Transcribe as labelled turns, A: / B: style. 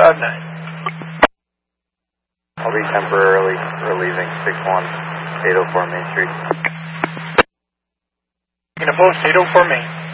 A: I'll be temporarily relieving 61 804 Main Street.
B: Going to post 804 Main.